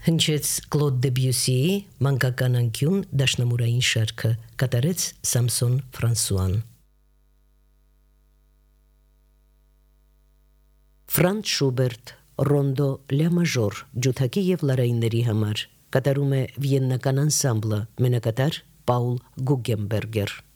Հնչեց Կլոդ Դեբյուսիի մանկական անկյուն դաշնամուրային շարքը, կատարեց Սամսոն Ֆրանսուան։ Ֆրանց Շուբերտ Ռոնդո լա մաժոր ջութակի եւ լարայինների համար կատարում է վիեննական անսամբլը, մենակատար Պաուլ Գուգենբերգեր։